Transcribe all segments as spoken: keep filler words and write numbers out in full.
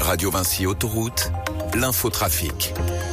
Radio Vinci Autoroute, l'infotrafic.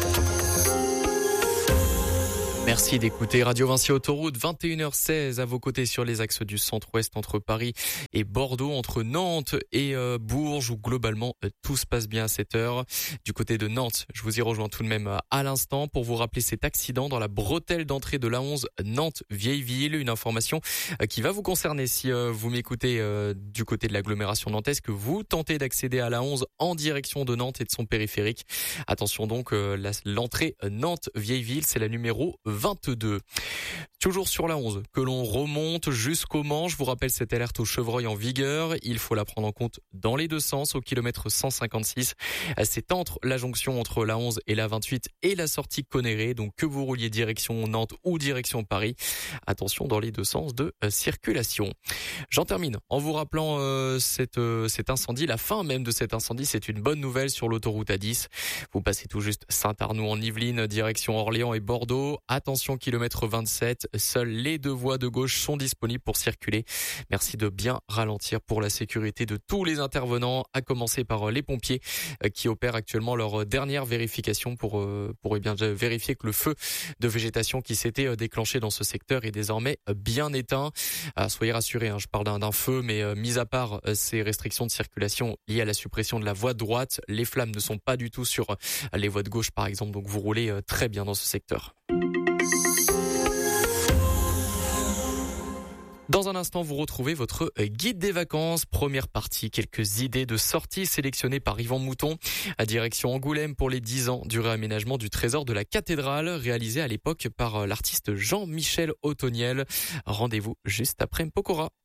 Merci d'écouter Radio Vinci Autoroute, vingt et une heures seize à vos côtés sur les axes du centre-ouest entre Paris et Bordeaux, entre Nantes et euh, Bourges où globalement euh, tout se passe bien à cette heure. Du côté de Nantes, je vous y rejoins tout de même euh, à l'instant pour vous rappeler cet accident dans la bretelle d'entrée de l'A onze Nantes-Vieilleville. Une information euh, qui va vous concerner si euh, vous m'écoutez euh, du côté de l'agglomération nantaise, que vous tentez d'accéder à l'A onze en direction de Nantes et de son périphérique. Attention donc, euh, la, l'entrée Nantes-Vieilleville, c'est la numéro vingt-deux. Toujours sur la onze, que l'on remonte jusqu'au Mans. Je vous rappelle cette alerte au chevreuil en vigueur. Il faut la prendre en compte dans les deux sens au kilomètre cent cinquante-six. C'est entre la jonction entre la onze et la vingt-huit et la sortie Conneré. Donc que vous rouliez direction Nantes ou direction Paris, attention dans les deux sens de euh, circulation. J'en termine en vous rappelant euh, cette, euh, cet incendie. La fin même de cet incendie, c'est une bonne nouvelle sur l'autoroute A dix. Vous passez tout juste Saint-Arnoux en Yvelines, direction Orléans et Bordeaux. Attention, kilomètre vingt-sept, seules les deux voies de gauche sont disponibles pour circuler. Merci de bien ralentir pour la sécurité de tous les intervenants, à commencer par les pompiers qui opèrent actuellement leur dernière vérification pour, pour eh bien, vérifier que le feu de végétation qui s'était déclenché dans ce secteur est désormais bien éteint. Ah, soyez rassurés, hein, je parle d'un, d'un feu, mais euh, mis à part euh, ces restrictions de circulation liées à la suppression de la voie droite, les flammes ne sont pas du tout sur euh, les voies de gauche par exemple, donc vous roulez euh, très bien dans ce secteur. Dans un instant, vous retrouvez votre guide des vacances. Première partie, quelques idées de sorties sélectionnées par Yvan Mouton. À direction Angoulême pour les dix ans du réaménagement du trésor de la cathédrale, réalisé à l'époque par l'artiste Jean-Michel Ottoniel. Rendez-vous juste après Mpokora.